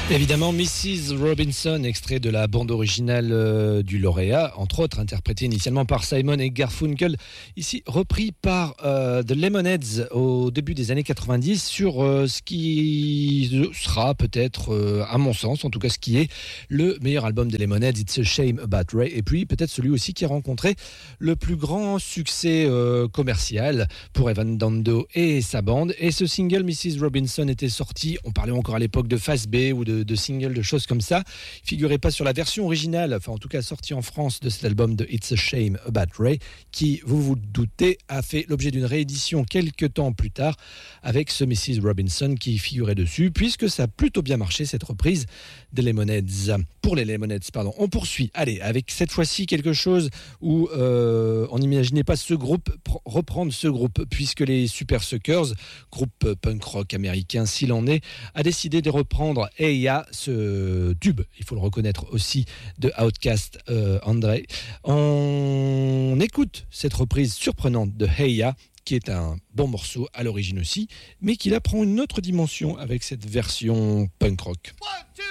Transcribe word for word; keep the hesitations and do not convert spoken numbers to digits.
Évidemment, missus Robinson, extrait de la bande originale euh, du lauréat, entre autres interprété initialement par Simon et Garfunkel, ici repris par euh, The Lemonheads au début des années quatre-vingt-dix sur euh, ce qui sera peut-être, euh, à mon sens, en tout cas ce qui est le meilleur album des Lemonheads, It's a Shame About Ray, et puis peut-être celui aussi qui a rencontré le plus grand succès euh, commercial pour Evan Dando et sa bande. Et ce single, missus Robinson, était sorti, on parlait encore à l'époque de Face B ou de de singles, de choses comme ça. Il figurait pas sur la version originale, enfin en tout cas sortie en France de cet album de It's a Shame About Ray, qui, vous vous doutez, a fait l'objet d'une réédition quelques temps plus tard avec ce missus Robinson qui figurait dessus, puisque ça a plutôt bien marché cette reprise des Lemonheads. Pour les Lemonheads, pardon. On poursuit, allez, avec cette fois-ci quelque chose où euh, on n'imaginait pas ce groupe pr- reprendre ce groupe, puisque les Super Suckers, groupe punk rock américain s'il en est, a décidé de reprendre Hey Ya, ce tube, il faut le reconnaître aussi, de Outkast, euh, André. On écoute cette reprise surprenante de Hey Ya, qui est un bon morceau à l'origine aussi, mais qui là prend une autre dimension avec cette version punk rock. One, two.